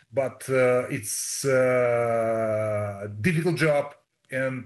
but it's a difficult job and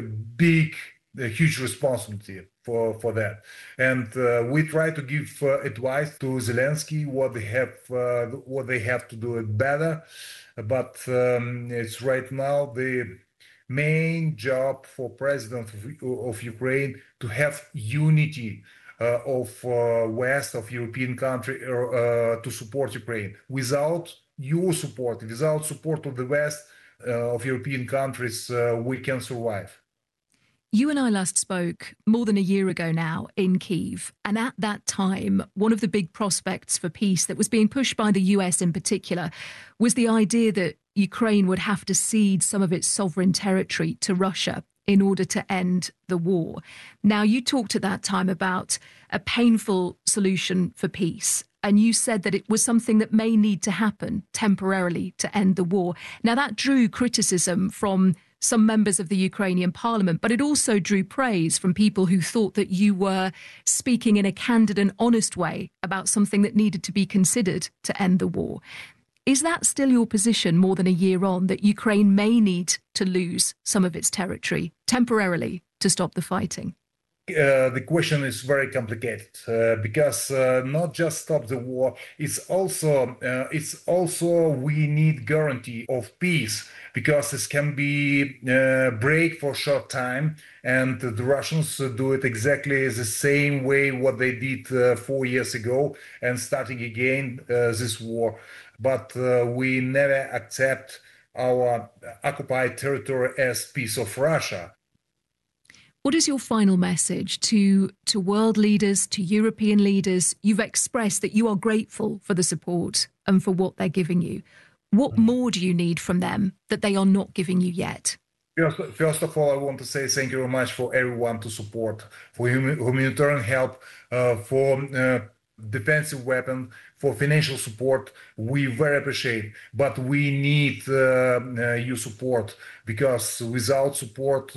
huge responsibility for that. And we try to give advice to Zelensky what they have to do it better. But it's right now the main job for President of Ukraine to have unity of West of European country to support Ukraine. Without your support, without support of the West of European countries, we can survive. You and I last spoke more than a year ago now in Kyiv. And at that time, one of the big prospects for peace that was being pushed by the US in particular was the idea that Ukraine would have to cede some of its sovereign territory to Russia in order to end the war. Now, you talked at that time about a painful solution for peace. And you said that it was something that may need to happen temporarily to end the war. Now, that drew criticism from some members of the Ukrainian parliament, but it also drew praise from people who thought that you were speaking in a candid and honest way about something that needed to be considered to end the war. Is that still your position more than a year on, that Ukraine may need to lose some of its territory temporarily to stop the fighting? The question is very complicated because not just stop the war, it's also we need guarantee of peace, because this can be break for a short time, and the Russians do it exactly the same way what they did 4 years ago and starting again this war. But we never accept our occupied territory as piece of Russia. What is your final message to world leaders, to European leaders? You've expressed that you are grateful for the support and for what they're giving you. What more do you need from them that they are not giving you yet? First of all, I want to say thank you very much for everyone to support, for humanitarian help, for defensive weapon, for financial support. We very appreciate, but we need your support, because without support,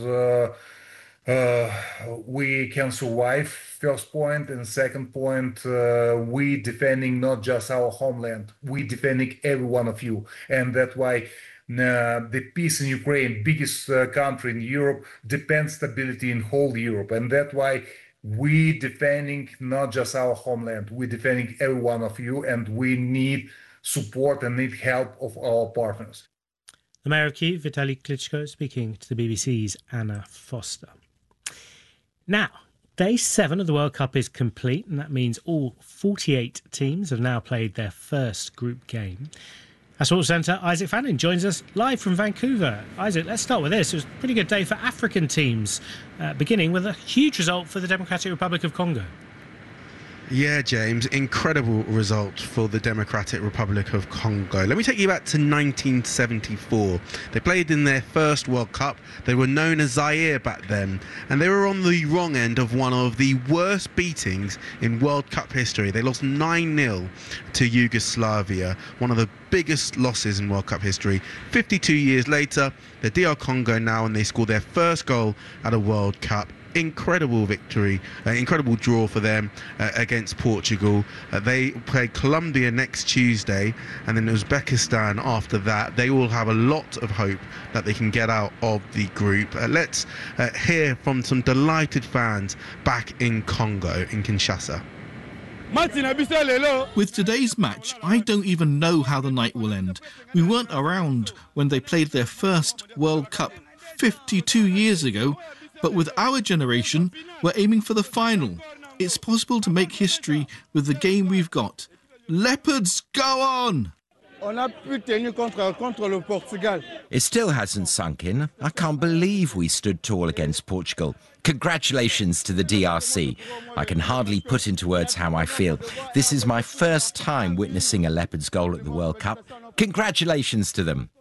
we can survive, first point. And second point, we defending not just our homeland, we defending every one of you. And that's why the peace in Ukraine, biggest country in Europe, depends stability in whole Europe. And that's why we defending not just our homeland, we defending every one of you, and we need support and need help of our partners. The Mayor of Kyiv, Vitaly Klitschko, speaking to the BBC's Anna Foster. Now, day 7 of the World Cup is complete, and that means all 48 teams have now played their first group game. Our Sports Centre, Isaac Fanning, joins us live from Vancouver. Isaac, let's start with this. It was a pretty good day for African teams, beginning with a huge result for the Democratic Republic of Congo. Yeah, James, incredible result for the Democratic Republic of Congo. Let me take you back to 1974. They played in their first World Cup. They were known as Zaire back then, and they were on the wrong end of one of the worst beatings in World Cup history. They lost 9-0 to Yugoslavia, one of the biggest losses in World Cup history. 52 years later, the DR Congo now, and they scored their first goal at a World Cup. Incredible victory, incredible draw for them against Portugal. They play Colombia next Tuesday, and then Uzbekistan after that. They will have a lot of hope that they can get out of the group. Let's hear from some delighted fans back in Congo, in Kinshasa. With today's match, I don't even know how the night will end. We weren't around when they played their first World Cup 52 years ago, but with our generation, we're aiming for the final. It's possible to make history with the game we've got. Leopards, go on! It still hasn't sunk in. I can't believe we stood tall against Portugal. Congratulations to the DRC. I can hardly put into words how I feel. This is my first time witnessing a Leopards goal at the World Cup. Congratulations to them.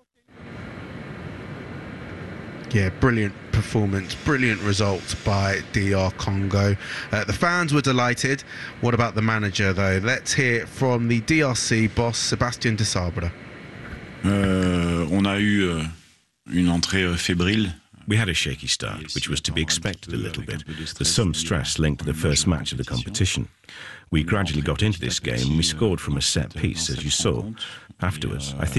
Yeah, brilliant performance, brilliant result by DR Congo. The fans were delighted. What about the manager, though? Let's hear from the DRC boss, Sébastien Desabre. On a eu une entrée fébrile. We had a shaky start, which was to be expected a little bit. There's some stress linked to the first match of the competition. We gradually got into this game and we scored from a set piece, as you saw. Afterwards, I think